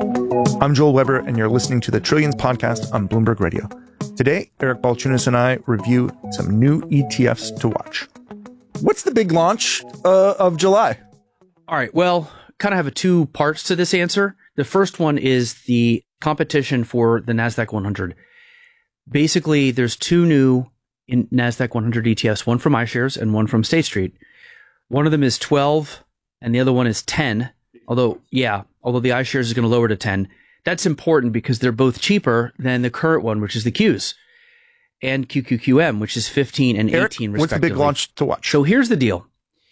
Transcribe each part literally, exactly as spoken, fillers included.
I'm Joel Weber, and you're listening to the Trillions podcast on Bloomberg Radio. Today, Eric Balchunas and I review some new E T Fs to watch. What's the big launch uh, of July? All right, well, kind of have a two parts to this answer. The first one is the competition for the NASDAQ one hundred. Basically, there's two new in NASDAQ one hundred E T Fs, one from iShares and one from State Street. One of them is twelve and the other one is ten. Although, yeah, although the iShares is going to lower to ten. That's important because they're both cheaper than the current one, which is the Qs, and Q Q Q M, which is fifteen and Eric, eighteen, respectively. what's the big launch to watch? So here's the deal.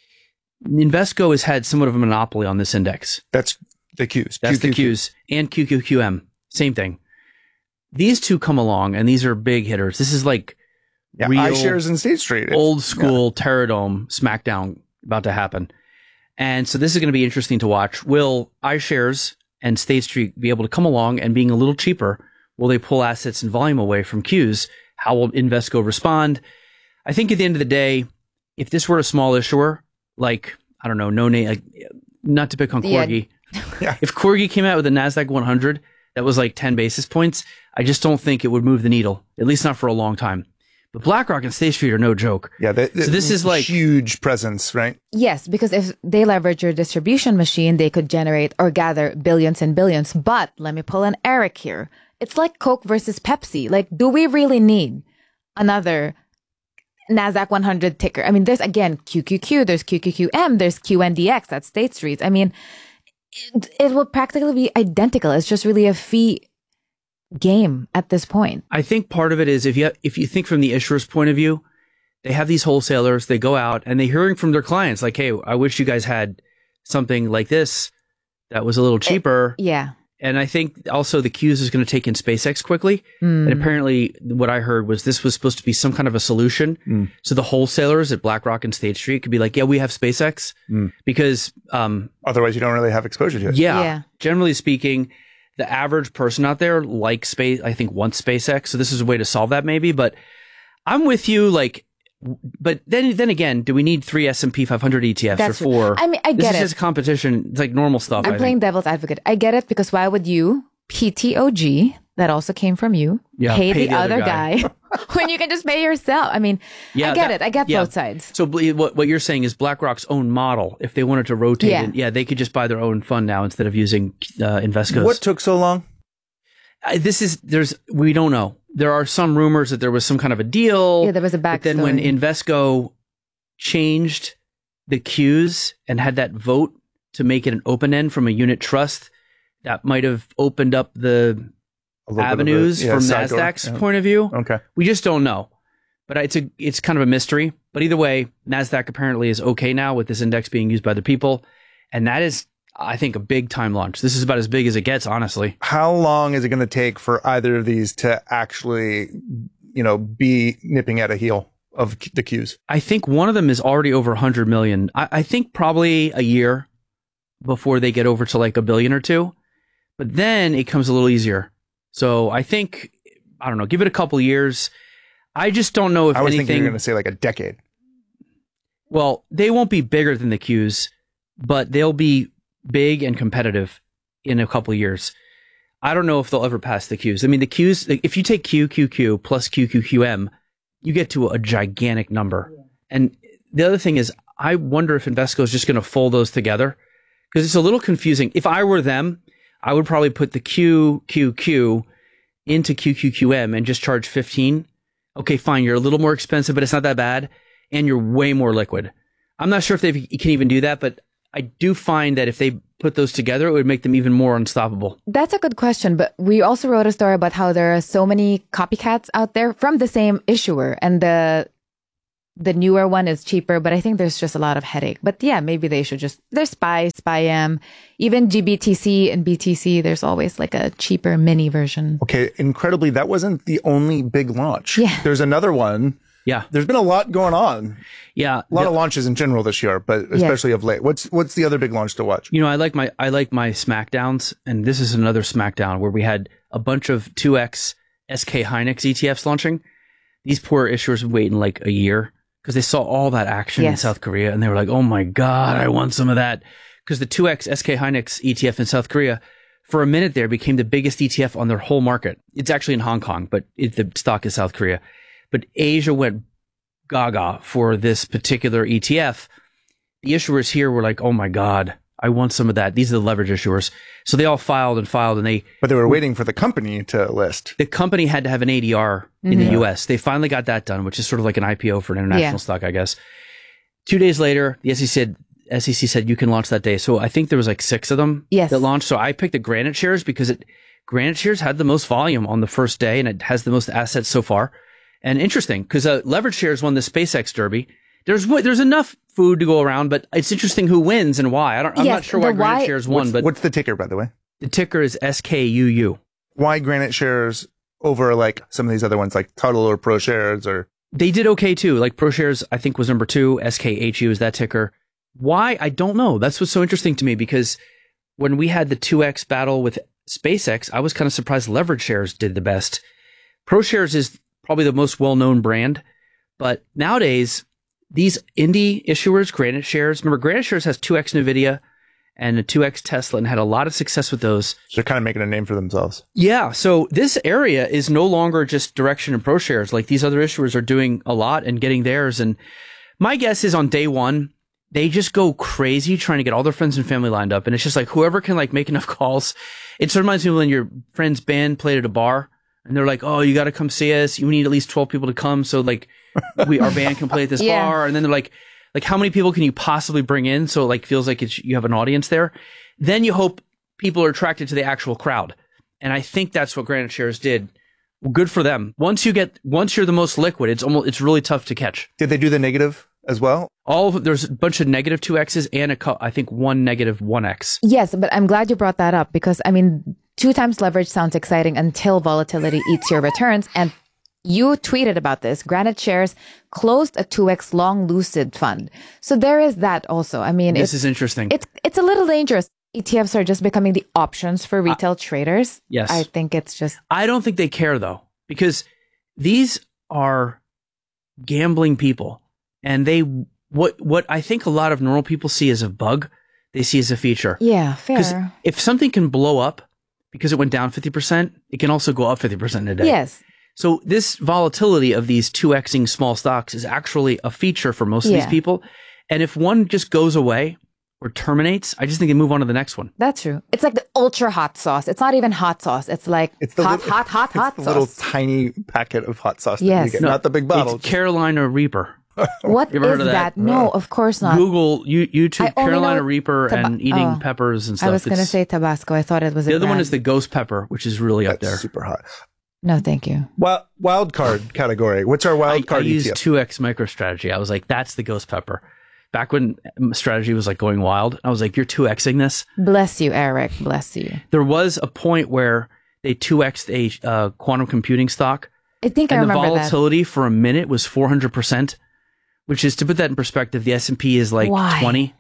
Invesco has had somewhat of a monopoly on this index. That's the Qs. That's Q Q Q. the Qs and Q Q Q M. Same thing. These two come along, and these are big hitters. This is like yeah, real iShares and State Street. It's, old school yeah. Terradome smackdown about to happen. And so this is going to be interesting to watch. Will iShares and State Street be able to come along and being a little cheaper? Will they pull assets and volume away from Qs? How will Invesco respond? I think at the end of the day, if this were a small issuer, like, I don't know, no name, like, not to pick on Corgi. Yeah. If Corgi came out with a NASDAQ one hundred that was like ten basis points, I just don't think it would move the needle, at least not for a long time. But BlackRock and State Street are no joke. Yeah, they, they, so this is like huge presence, right? Yes, because if they leverage your distribution machine, they could generate or gather billions and billions. But let me pull an Eric here. It's like Coke versus Pepsi. Like, do we really need another NASDAQ one hundred ticker? I mean, there's, again, Q Q Q, there's Q Q Q M, there's Q N D X, that's State Street. I mean, it, it will practically be identical. It's just really a fee game at this point. I think part of it is if you if you think from the issuer's point of view, they have these wholesalers, they go out and they're hearing from their clients like, hey, I wish you guys had something like this that was a little cheaper. It, yeah. And I think also the Qs is going to take in SpaceX quickly. Mm. And apparently what I heard was this was supposed to be some kind of a solution. Mm. So the wholesalers at BlackRock and State Street could be like, yeah, we have SpaceX mm. because um, otherwise you don't really have exposure to it. Yeah, yeah. Generally speaking, the average person out there likes space, I think, wants SpaceX. So this is a way to solve that maybe. But I'm with you, like, but then then again, do we need three S and P five hundred E T Fs That's, or four? I mean, I get this it. This is just competition. It's like normal stuff. I'm I playing think. devil's advocate. I get it because why would you, P T O G, that also came from you, yeah, pay, pay the, the other, other guy, guy. when you can just pay yourself? I mean, yeah, I get that, it. I get yeah. both sides. So what what you're saying is BlackRock's own model. If they wanted to rotate yeah. it, yeah, they could just buy their own fund now instead of using uh, Invesco's. What took so long? I, this is there's we don't know. There are some rumors that there was some kind of a deal. Yeah, there was a backstory. But then when Invesco changed the Qs and had that vote to make it an open end from a unit trust, that might have opened up the avenues a, yeah, from NASDAQ's yeah. point of view. Okay, we just don't know. But it's a it's kind of a mystery. But either way, NASDAQ apparently is okay now with this index being used by the people, and that is, I think, a big time launch. This is about as big as it gets, honestly. How long is it going to take for either of these to actually, you know, be nipping at a heel of the Qs? I think one of them is already over one hundred million. I, I think probably a year before they get over to like a billion or two. But then it comes a little easier. So I think, I don't know, give it a couple years. I just don't know if I was anything... thinking you're going to say like a decade. Well, they won't be bigger than the Qs, but they'll be big and competitive in a couple of years. I don't know if they'll ever pass the Qs. I mean, the Qs, if you take Q Q Q plus Q Q Q M, you get to a gigantic number. Yeah. And the other thing is, I wonder if Invesco is just going to fold those together because it's a little confusing. If I were them, I would probably put the Q Q Q into Q Q Q M and just charge fifteen. Okay, fine. You're a little more expensive, but it's not that bad. And you're way more liquid. I'm not sure if they can even do that, but I do find that if they put those together, it would make them even more unstoppable. That's a good question. But we also wrote a story about how there are so many copycats out there from the same issuer. And the the newer one is cheaper, but I think there's just a lot of headache. But yeah, maybe they should just, there's S P Y, S P Y M, even G B T C and B T C, there's always like a cheaper mini version. Okay, incredibly, that wasn't the only big launch. Yeah. There's another one. Yeah. There's been a lot going on. Yeah. A lot the, of launches in general this year, but especially yeah. of late. What's what's the other big launch to watch? You know, I like my I like my Smackdowns, and this is another Smackdown where we had a bunch of two X S K Hynix E T Fs launching. These poor issuers have been waiting like a year because they saw all that action yes. in South Korea, and they were like, oh my God, I want some of that. Because the two X S K Hynix E T F in South Korea, for a minute there became the biggest E T F on their whole market. It's actually in Hong Kong, but it, the stock is South Korea. But Asia went gaga for this particular E T F. The issuers here were like, oh my God, I want some of that. These are the leverage issuers. So they all filed and filed and they... But they were waiting for the company to list. The company had to have an A D R in Mm-hmm. the U S. They finally got that done, which is sort of like an I P O for an international Yeah. stock, I guess. Two days later, the S E C said, S E C said you can launch that day. So I think there was like six of them Yes. that launched. So I picked the Granite shares because it, Granite shares had the most volume on the first day and it has the most assets so far. And interesting because uh, leverage shares won the SpaceX Derby. There's there's enough food to go around, but it's interesting who wins and why. I don't, I'm Yes, not sure why the Granite why- shares won, What's, but what's the ticker, by the way? the ticker is S K U U. Why Granite shares over like some of these other ones like Tuttle or Pro Shares or... They did okay too. Like ProShares, I think was number two. S K H U is that ticker. Why? I don't know. That's what's so interesting to me because when we had the two X battle with SpaceX, I was kind of surprised Leverage Shares did the best. ProShares is probably the most well-known brand, but nowadays these indie issuers, Granite Shares, remember Granite Shares has two X NVIDIA and a two X Tesla and had a lot of success with those. They're kind of making a name for themselves. Yeah, so this area is no longer just Direction and ProShares. Like these other issuers are doing a lot and getting theirs. And my guess is on day one, they just go crazy trying to get all their friends and family lined up. And it's just like whoever can like make enough calls. It sort of reminds me of when your friend's band played at a bar and they're like, oh, you got to come see us. You need at least twelve people to come. So like we, our band can play at this Yeah. bar. And then they're like, like how many people can you possibly bring in? So it like feels like it's, you have an audience there. Then you hope people are attracted to the actual crowd. And I think that's what Granite Shares did. Good for them. Once you get, once you're the most liquid, it's almost, it's really tough to catch. Did they do the negative as well? All of, there's a bunch of negative two X's and a, cou- I think one negative one X. Yes, but I'm glad you brought that up because, I mean, two times leverage sounds exciting until volatility eats your returns. And you tweeted about this. Granite Shares closed a two X long lucid fund. So there is that also. I mean, This it's, is interesting. it's, it's a little dangerous. E T Fs are just becoming the options for retail traders. yes. I think it's just, I don't think they care though, because these are gambling people and they, what, what I think a lot of normal people see as a bug, they see as a feature. yeah, Because fair. if something can blow up because it went down fifty percent, it can also go up fifty percent in a day. Yes. So this volatility of these two Xing small stocks is actually a feature for most of Yeah. these people. And if one just goes away or terminates, I just think they move on to the next one. That's true. It's like the ultra hot sauce. It's not even hot sauce. It's like It's the hot, little, hot, hot, it's hot the sauce. little tiny packet of hot sauce that Yes. you get, No, not the big bottle. It's Carolina Reaper. What You ever is heard of that? that? No, of course not. Google, you, YouTube, I only Carolina know Reaper Taba- and eating oh. peppers and stuff. I was going to It's- say Tabasco. I thought it was the a other one brand. is the ghost pepper, which is really up That's there. super hot. No, thank you. Wild, wild card category. What's our I, wild I card used E T F? two X MicroStrategy. I was like, that's the ghost pepper. Back when strategy was like going wild, I was like, you're two Xing this. Bless you, Eric. Bless you. There was a point where they two X'd a uh, quantum computing stock, I think I and the remember that. volatility for a minute was four hundred percent, which is, to put that in perspective, the S and P is like Why? twenty.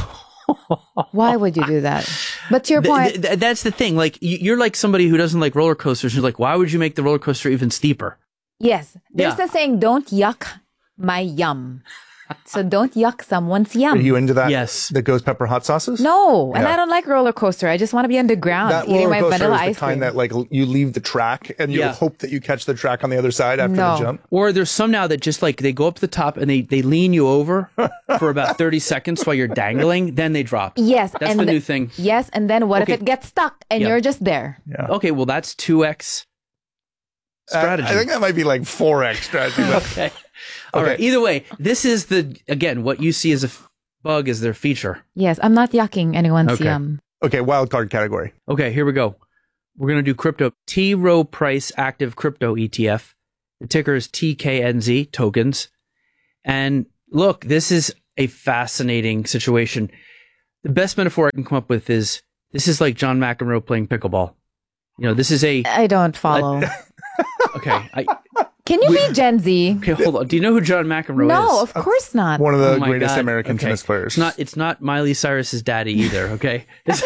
Why would you do that? But to your Th- point, th- th- that's the thing. Like, you- you're like somebody who doesn't like roller coasters. You're like, why would you make the roller coaster even steeper? yes, there's Yeah. the saying, don't yuck my yum. So don't yuck someone's yum. Are you into that? Yes. The ghost pepper hot sauces? no, and Yeah. I don't like roller coaster. I just want to be on the ground That eating roller my coaster vanilla is the ice cream. kind that like l- you leave the track and you Yeah. hope that you catch the track on the other side after No. the jump. Or there's some now that just like they go up to the top and they, they lean you over for about thirty seconds while you're dangling, then they drop. yes, That's and the the- new thing. Yes, and then what Okay. if it gets stuck and Yeah. you're just there? Yeah. Okay, well, that's two X strategy. I, I think that might be like four X strategy. but- Okay. All right. Okay. Either way, this is the, again, what you see as a f- bug is their feature. Yes, I'm not yucking anyone's Okay. yum. okay, wild card category. Okay, here we go. We're going to do crypto. T. Rowe Price Active Crypto E T F. The ticker is T K N Z, tokens. And look, this is a fascinating situation. The best metaphor I can come up with is this is like John McEnroe playing pickleball. You know, this is a, I don't follow. okay, I, Can you be Gen Z? okay, hold on. Do you know who John McEnroe is? No, of course not. One of the Oh my greatest God. American Okay. tennis players. It's not, it's not Miley Cyrus's daddy either, okay? This-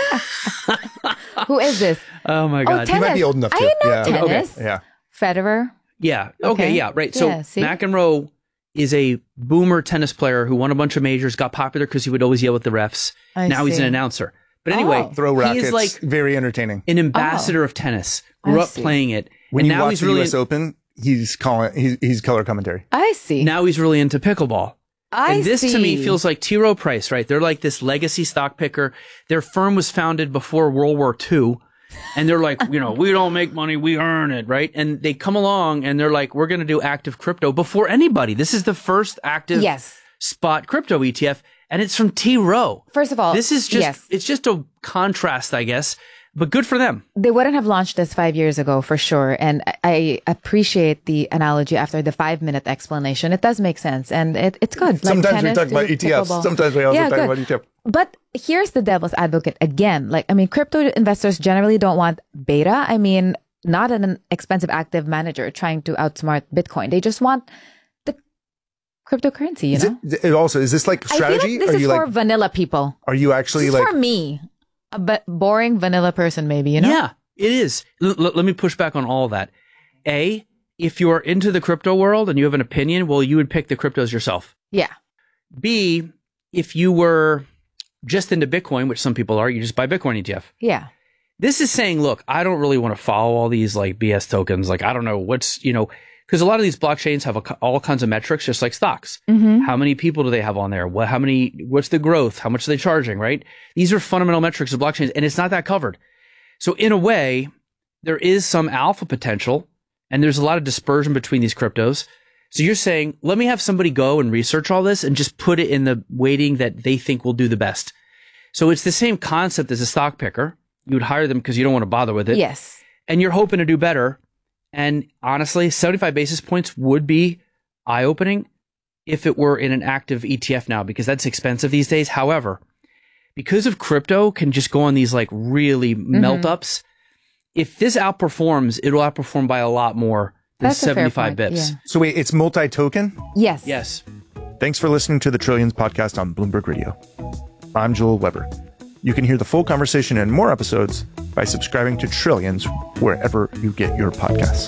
Who is this? oh my Oh, God. tennis. He might be old enough I to. know yeah. tennis. Yeah. Federer. Yeah. Okay. Okay. Yeah. Right. So Yeah, see? McEnroe is a boomer tennis player who won a bunch of majors, got popular because he would always yell at the refs. I now he's see. an announcer. But anyway, Oh. Throw rackets. he is like very entertaining. an ambassador of tennis. Grew I up see. playing it. When and you now watch he's the really U S Open, he's calling. He's, he's color commentary. I see. now he's really into pickleball. I and this see. to me feels like T. Rowe Price, right? They're like this legacy stock picker. Their firm was founded before World War Two. And they're like, you know, we don't make money, we earn it, right? And they come along and they're like, we're going to do active crypto before anybody. This is the first active Yes. spot crypto E T F, and it's from T. Rowe. First of all, This is just, yes. it's just a contrast, I guess, but good for them. They wouldn't have launched this five years ago for sure. And I- I appreciate the analogy after the five minute explanation. It does make sense. And it, it's good. Like Sometimes we tennis talk to about E T Fs. pickleball. Sometimes we also Yeah, talk good. about E T F. But here's the devil's advocate again. Like, I mean, crypto investors generally don't want beta. I mean, not an expensive active manager trying to outsmart Bitcoin. They just want the cryptocurrency, you Is know? it, it also, is this like I feel strategy? like this are is you for like, vanilla people. are you actually This is like, for me, a but boring vanilla person, maybe, you know? Yeah, it is. L- l- let me push back on all of that. A, if you're into the crypto world and you have an opinion, well, you would pick the cryptos yourself. Yeah. B, if you were just into Bitcoin, which some people are, you just buy Bitcoin E T F. Yeah. This is saying, look, I don't really want to follow all these like B S tokens. Like, I don't know what's, you know, because a lot of these blockchains have a, all kinds of metrics, just like stocks. Mm-hmm. How many people do they have on there? What, how many, what's the growth? How much are they charging, right? These are fundamental metrics of blockchains, and it's not that covered. So in a way, there is some alpha potential, and there's a lot of dispersion between these cryptos. So you're saying, let me have somebody go and research all this and just put it in the weighting that they think will do the best. So it's the same concept as a stock picker. You would hire them because you don't want to bother with it. Yes. And you're hoping to do better. And honestly, seventy-five basis points would be eye-opening if it were in an active E T F now, because that's expensive these days. However, because of crypto can just go on these like really Mm-hmm. melt-ups, if this outperforms, it'll outperform by a lot more than That's a fair seventy-five point, bips. yeah. so wait, it's multi-token? Yes. Yes. Thanks for listening to the Trillions podcast on Bloomberg Radio. I'm Joel Weber. You can hear the full conversation and more episodes by subscribing to Trillions wherever you get your podcasts.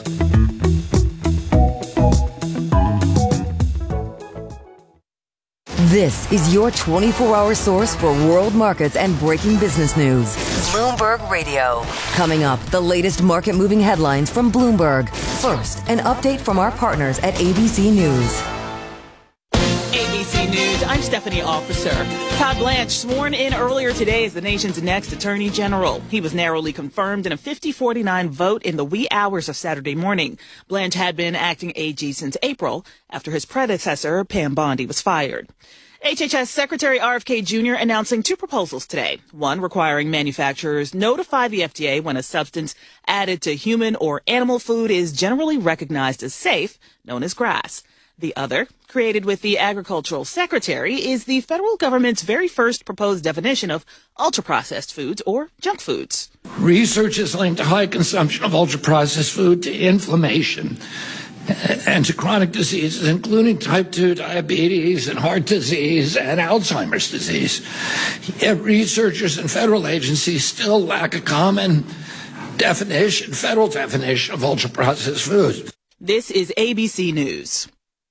This is your twenty-four hour source for world markets and breaking business news. Bloomberg Radio. Coming up, the latest market moving headlines from Bloomberg. First, an update from our partners at A B C News. A B C News, I'm Stephanie Officer. Todd Blanche sworn in earlier today as the nation's next attorney general. He was narrowly confirmed in a fifty forty-nine vote in the wee hours of Saturday morning. Blanche had been acting A G since April after his predecessor, Pam Bondi, was fired. H H S Secretary R F K Junior announcing two proposals today. One requiring manufacturers notify the F D A when a substance added to human or animal food is generally recognized as safe, known as GRAS. The other, created with the Agricultural Secretary, is the federal government's very first proposed definition of ultra-processed foods or junk foods. Research has linked high consumption of ultra-processed food to inflammation and to chronic diseases, including type two diabetes and heart disease and Alzheimer's disease. Yet researchers and federal agencies still lack a common definition, federal definition of ultra-processed foods. This is A B C News.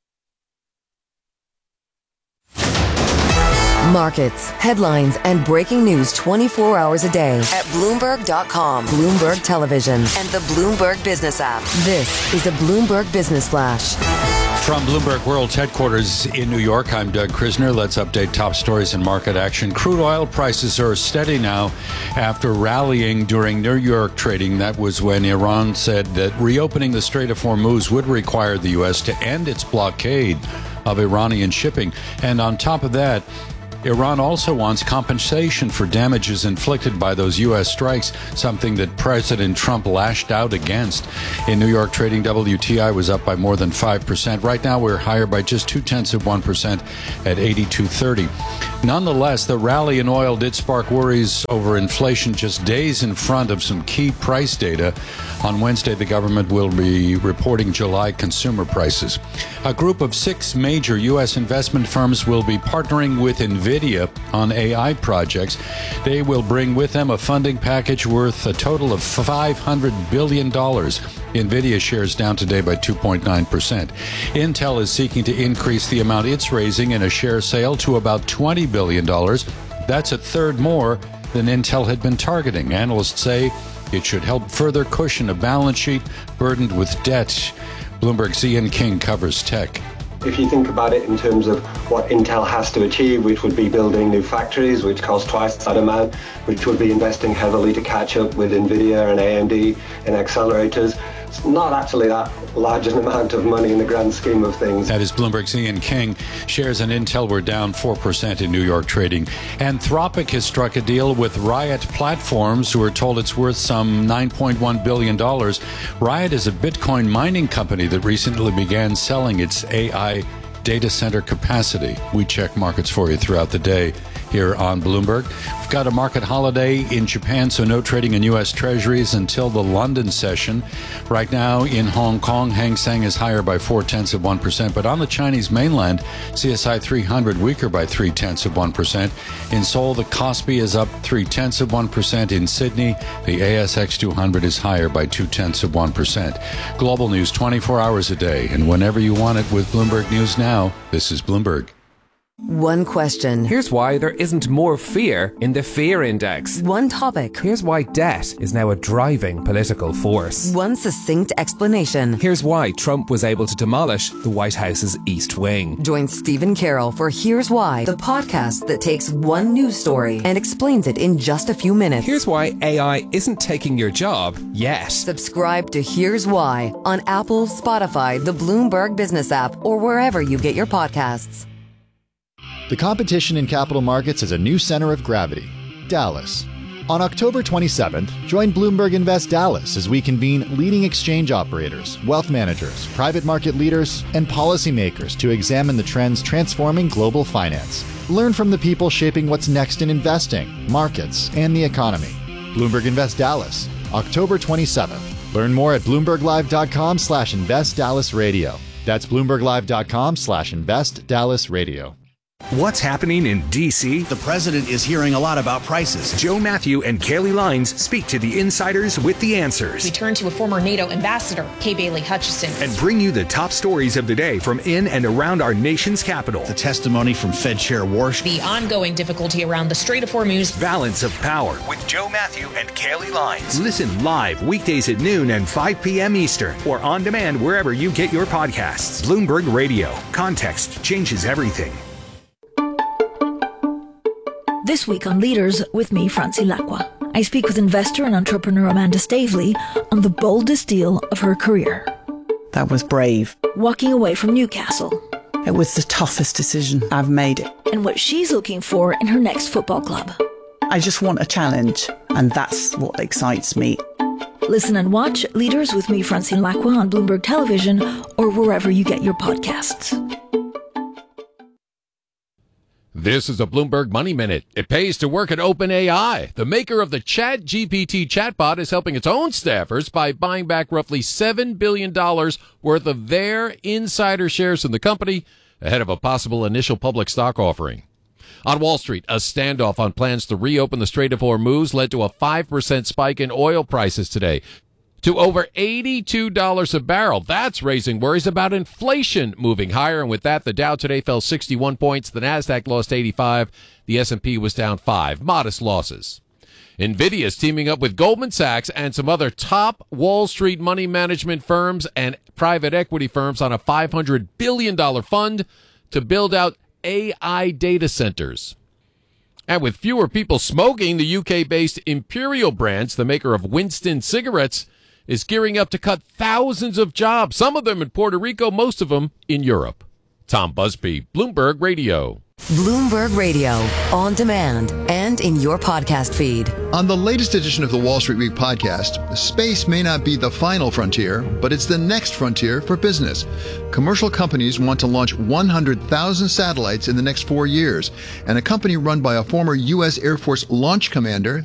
Markets, headlines, and breaking news twenty-four hours a day at Bloomberg dot com, Bloomberg Television, and the Bloomberg Business app. This is a Bloomberg Business Flash. From Bloomberg World's headquarters in New York, I'm Doug Krisner. Let's update top stories and market action. Crude oil prices are steady now after rallying during New York trading. That was when Iran said that reopening the Strait of Hormuz would require the U S to end its blockade of Iranian shipping. And on top of that, Iran also wants compensation for damages inflicted by those U S strikes, something that President Trump lashed out against. In New York trading, W T I was up by more than five percent. Right now, we're higher by just two-tenths of one percent at eighty-two thirty. Nonetheless, the rally in oil did spark worries over inflation just days in front of some key price data. On Wednesday, the government will be reporting July consumer prices. A group of six major U S investment firms will be partnering with NVIDIA on A I projects. They will bring with them a funding package worth a total of five hundred billion dollars. NVIDIA shares down today by two point nine percent. Intel is seeking to increase the amount it's raising in a share sale to about twenty billion dollars. That's a third more than Intel had been targeting. Analysts say it should help further cushion a balance sheet burdened with debt. Bloomberg's Ian King covers tech. If you think about it in terms of what Intel has to achieve, which would be building new factories, which cost twice that amount, which would be investing heavily to catch up with NVIDIA and A M D in accelerators, it's not actually that large an amount of money in the grand scheme of things. That is Bloomberg's Ian King. Shares in Intel were down four percent in New York trading. Anthropic has struck a deal with Riot Platforms, who are told it's worth some nine point one billion dollars. Riot is a Bitcoin mining company that recently began selling its A I data center capacity. We check markets for you throughout the day here on Bloomberg. We've got a market holiday in Japan, so no trading in U S Treasuries until the London session. Right now in Hong Kong, Hang Seng is higher by four-tenths of one percent, but on the Chinese mainland, C S I three hundred weaker by three-tenths of one percent. In Seoul, the Kospi is up three-tenths of one percent. In Sydney, the A S X two hundred is higher by two-tenths of one percent. Global news twenty-four hours a day, and whenever you want it with Bloomberg News Now, this is Bloomberg. One question. Here's why there isn't more fear in the fear index. One topic. Here's why debt is now a driving political force. One succinct explanation. Here's why Trump was able to demolish the White House's East Wing. Join Stephen Carroll for Here's Why, the podcast that takes one news story and explains it in just a few minutes. Here's why A I isn't taking your job yet. Subscribe to Here's Why on Apple, Spotify, the Bloomberg Business app, or wherever you get your podcasts. The competition in capital markets has a new center of gravity, Dallas. On October twenty-seventh, join Bloomberg Invest Dallas as we convene leading exchange operators, wealth managers, private market leaders, and policymakers to examine the trends transforming global finance. Learn from the people shaping what's next in investing, markets, and the economy. Bloomberg Invest Dallas, October twenty-seventh. Learn more at bloomberglive.com slash invest Dallas radio. That's bloomberglive.com slash invest Dallas radio. What's happening in D C? The president is hearing a lot about prices. Joe Matthew and Kaylee Lines speak to the insiders with the answers. We turn to a former NATO ambassador, Kay Bailey Hutchison, and bring you the top stories of the day from in and around our nation's capital. The testimony from Fed Chair Warsh. The ongoing difficulty around the Strait of Hormuz. Balance of Power with Joe Matthew and Kaylee Lines. Listen live weekdays at noon and five p.m. Eastern or on demand wherever you get your podcasts. Bloomberg Radio. Context changes everything. This week on Leaders, with me, Francine Lacqua, I speak with investor and entrepreneur Amanda Stavely on the boldest deal of her career. That was brave. Walking away from Newcastle. It was the toughest decision I've made. And what she's looking for in her next football club. I just want a challenge, and that's what excites me. Listen and watch Leaders with me, Francine Lacqua, on Bloomberg Television or wherever you get your podcasts. This is a Bloomberg Money Minute. It pays to work at OpenAI. The maker of the ChatGPT chatbot is helping its own staffers by buying back roughly seven billion dollars worth of their insider shares in the company ahead of a possible initial public stock offering. On Wall Street, a standoff on plans to reopen the Strait of Hormuz led to a five percent spike in oil prices today to over eighty-two dollars a barrel. That's raising worries about inflation moving higher. And with that, the Dow today fell sixty-one points. The Nasdaq lost eighty-five. The S and P was down five. Modest losses. NVIDIA is teaming up with Goldman Sachs and some other top Wall Street money management firms and private equity firms on a five hundred billion dollars fund to build out A I data centers. And with fewer people smoking, the U K-based Imperial Brands, the maker of Winston cigarettes, is gearing up to cut thousands of jobs, some of them in Puerto Rico, most of them in Europe. Tom Busby, Bloomberg Radio. Bloomberg Radio, on demand and in your podcast feed. On the latest edition of the Wall Street Week podcast, space may not be the final frontier, but it's the next frontier for business. Commercial companies want to launch one hundred thousand satellites in the next four years, and a company run by a former U S Air Force launch commander